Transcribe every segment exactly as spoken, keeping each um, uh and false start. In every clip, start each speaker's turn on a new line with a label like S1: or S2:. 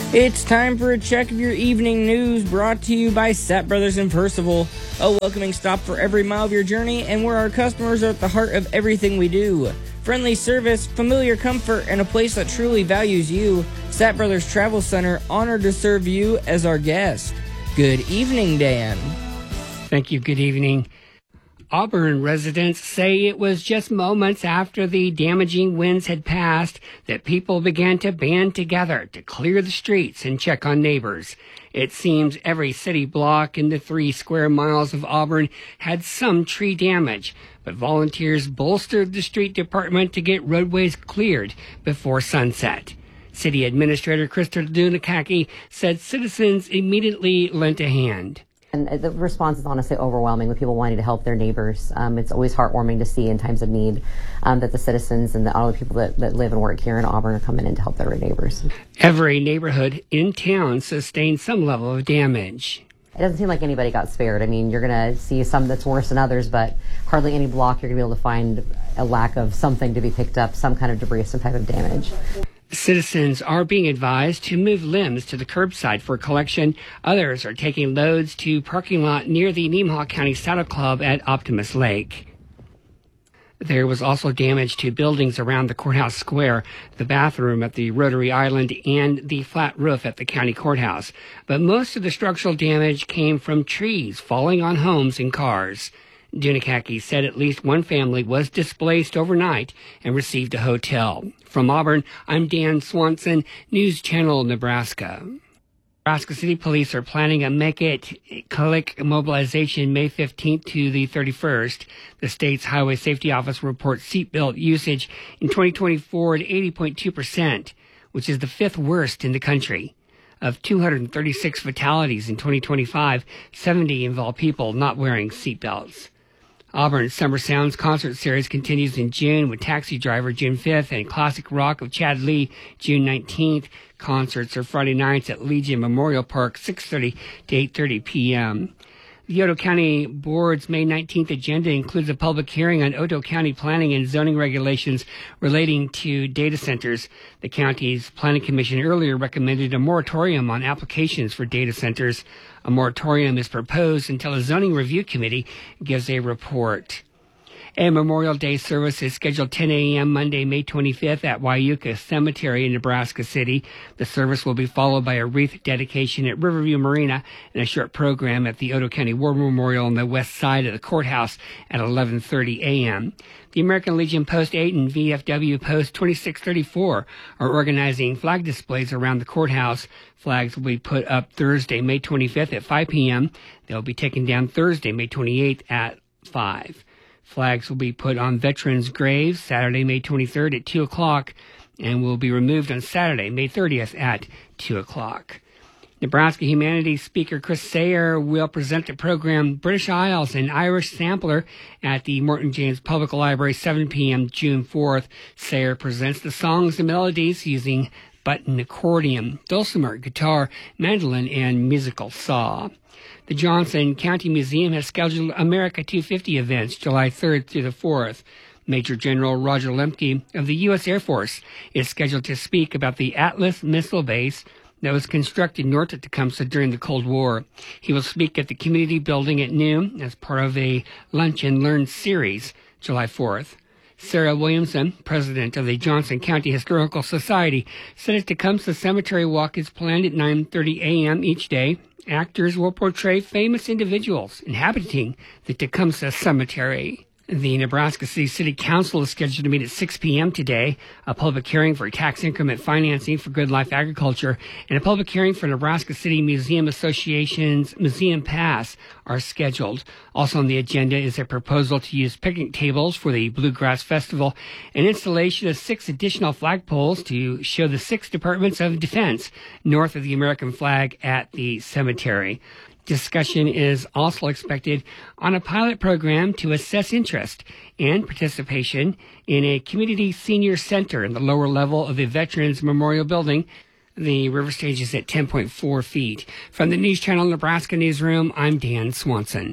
S1: It's time for a check of your evening news, brought to you by Sapp Brothers in Percival, a welcoming stop for every mile of your journey, and where our customers are at the heart of everything we do. Friendly service, familiar comfort, and a place that truly values you. Sapp Brothers Travel Center, honored to serve you as our guest. Good evening, Dan.
S2: Thank you. Good evening. Auburn residents say it was just moments after the damaging winds had passed that people began to band together to clear the streets and check on neighbors. It seems every city block in the three square miles of Auburn had some tree damage, but volunteers bolstered the street department to get roadways cleared before sunset. City Administrator Krista Dunakaki said citizens immediately lent a hand.
S3: And the response is honestly overwhelming with people wanting to help their neighbors. Um, it's always heartwarming to see in times of need um, that the citizens and the, all the people that, that live and work here in Auburn are coming in to help their neighbors.
S2: Every neighborhood in town sustained some level of damage.
S3: It doesn't seem like anybody got spared. I mean, you're going to see some that's worse than others, but hardly any block you're going to be able to find a lack of something to be picked up, some kind of debris, some type of damage.
S2: Citizens are being advised to move limbs to the curbside for collection. Others are taking loads to parking lot near the Nemaha County Saddle Club at Optimus Lake. There was also damage to buildings around the courthouse square, the bathroom at the Rotary Island, and the flat roof at the county courthouse. But most of the structural damage came from trees falling on homes and cars. Dunakaki said at least one family was displaced overnight and received a hotel. From Auburn, I'm Dan Swanson, News Channel, Nebraska. Nebraska City Police are planning a Make It Click mobilization May fifteenth to the thirty-first. The state's Highway Safety Office reports seatbelt usage in twenty twenty-four at eighty point two percent, which is the fifth worst in the country. Of two hundred thirty-six fatalities in twenty twenty-five, seventy involve people not wearing seatbelts. Auburn's Summer Sounds concert series continues in June with Taxi Driver June fifth and Classic Rock of Chad Lee June nineteenth. Concerts are Friday nights at Legion Memorial Park, six thirty to eight thirty p.m. The Otoe County Board's May nineteenth agenda includes a public hearing on Otoe County planning and zoning regulations relating to data centers. The county's planning commission earlier recommended a moratorium on applications for data centers. A moratorium is proposed until a zoning review committee gives a report. A Memorial Day service is scheduled ten a.m. Monday, May twenty-fifth at Wyuka Cemetery in Nebraska City. The service will be followed by a wreath dedication at Riverview Marina and a short program at the Otoe County War Memorial on the west side of the courthouse at eleven thirty a.m. The American Legion Post eight and V F W Post twenty-six thirty-four are organizing flag displays around the courthouse. Flags will be put up Thursday, May twenty-fifth at five p.m. They'll be taken down Thursday, May twenty-eighth at five. Flags will be put on veterans' graves Saturday, May twenty-third at two o'clock, and will be removed on Saturday, May thirtieth at two o'clock. Nebraska Humanities speaker Chris Sayer will present the program British Isles and Irish Sampler at the Morton James Public Library, seven p.m. June fourth. Sayer presents the songs and melodies using button accordion, dulcimer, guitar, mandolin, and musical saw. The Johnson County Museum has scheduled America two fifty events July third through the fourth. Major General Roger Lemke of the U S Air Force is scheduled to speak about the Atlas missile base that was constructed north of Tecumseh during the Cold War. He will speak at the community building at noon as part of a Lunch and Learn series July fourth. Sarah Williamson, president of the Johnson County Historical Society, said a Tecumseh Cemetery walk is planned at nine thirty a.m. each day. Actors will portray famous individuals inhabiting the Tecumseh Cemetery. The Nebraska City City Council is scheduled to meet at six p.m. today. A public hearing for tax increment financing for Good Life Agriculture and a public hearing for Nebraska City Museum Association's Museum Pass are scheduled. Also on the agenda is a proposal to use picnic tables for the Bluegrass Festival and installation of six additional flagpoles to show the six departments of defense north of the American flag at the cemetery. Discussion is also expected on a pilot program to assess interest and participation in a community senior center in the lower level of the Veterans Memorial Building. The river stage is at ten point four feet. From the News Channel Nebraska Newsroom, I'm Dan Swanson.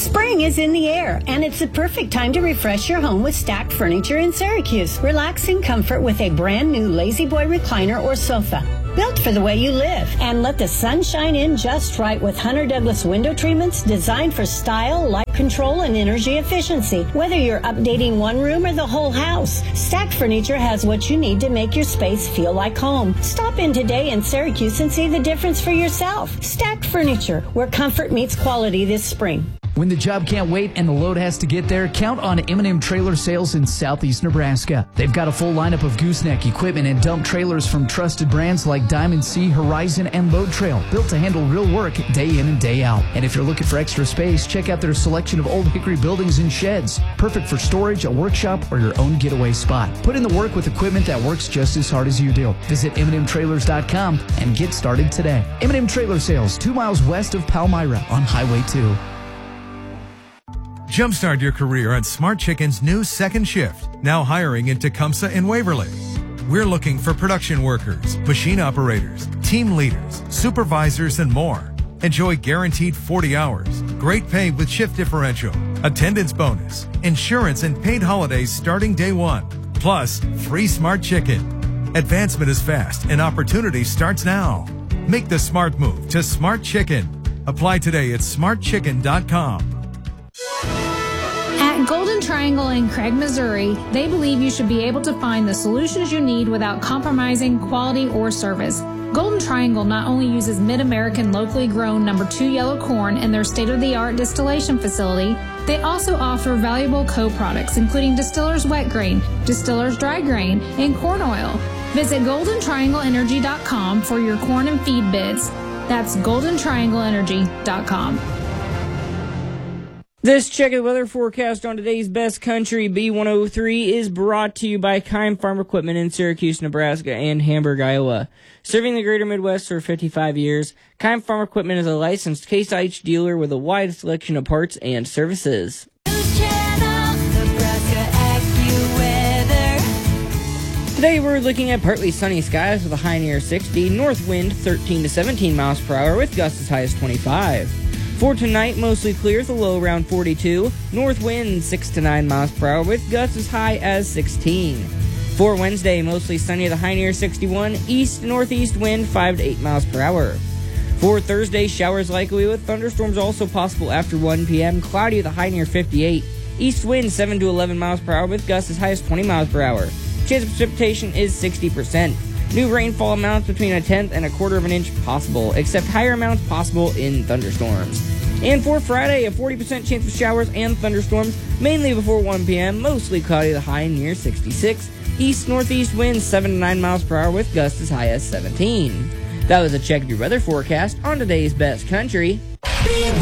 S4: Spring is in the air, and it's the perfect time to refresh your home with Stacked Furniture in Syracuse. Relaxing comfort with a brand new Lazy Boy recliner or sofa, built for the way you live. And let the sun shine in just right with Hunter Douglas window treatments designed for style, light control, and energy efficiency. Whether you're updating one room or the whole house, Stacked Furniture has what you need to make your space feel like home. Stop in today in Syracuse and see the difference for yourself. Stacked Furniture, where comfort meets quality this spring.
S5: When the job can't wait and the load has to get there, count on M and M Trailer Sales in Southeast Nebraska. They've got a full lineup of gooseneck equipment and dump trailers from trusted brands like Diamond Sea, Horizon, and Load Trail, built to handle real work day in and day out. And if you're looking for extra space, check out their selection of Old Hickory buildings and sheds, perfect for storage, a workshop, or your own getaway spot. Put in the work with equipment that works just as hard as you do. Visit M and M trailers dot com and get started today. M and M Trailer Sales, two miles west of Palmyra on Highway two.
S6: Jumpstart your career on Smart Chicken's new second shift, now hiring in Tecumseh and Waverly. We're looking for production workers, machine operators, team leaders, supervisors, and more. Enjoy guaranteed forty hours, great pay with shift differential, attendance bonus, insurance, and paid holidays starting day one, plus free Smart Chicken. Advancement is fast and opportunity starts now. Make the smart move to Smart Chicken. Apply today at smart chicken dot com.
S7: At Golden Triangle in Craig, Missouri, they believe you should be able to find the solutions you need without compromising quality or service. Golden Triangle not only uses Mid-American locally grown number two yellow corn in their state-of-the-art distillation facility, they also offer valuable co-products including Distiller's Wet Grain, Distiller's Dry Grain, and corn oil. Visit golden triangle energy dot com for your corn and feed bids. That's golden triangle energy dot com.
S1: This check of the weather forecast on today's Best Country B one oh three is brought to you by Keim Farm Equipment in Syracuse, Nebraska and Hamburg, Iowa. Serving the greater Midwest for fifty-five years, Keim Farm Equipment is a licensed Case I H dealer with a wide selection of parts and services.
S8: News Channel, Nebraska AccuWeather.
S1: Today we're looking at partly sunny skies with a high near sixty, north wind thirteen to seventeen miles per hour with gusts as high as twenty-five. For tonight, mostly clear with a low around forty-two, north wind six to nine miles per hour with gusts as high as sixteen. For Wednesday, mostly sunny with a high near sixty-one, east to northeast wind five to eight miles per hour. For Thursday, showers likely with thunderstorms also possible after one p.m., cloudy with a high near fifty-eight, east wind seven to eleven miles per hour with gusts as high as twenty miles per hour. Chance of precipitation is sixty percent. New rainfall amounts between a tenth and a quarter of an inch possible, except higher amounts possible in thunderstorms. And for Friday, a forty percent chance of showers and thunderstorms, mainly before one p.m., mostly cloudy with a high near sixty-six. East-northeast winds seven to nine miles per hour with gusts as high as seventeen. That was a check of your weather forecast on today's Best Country.
S8: B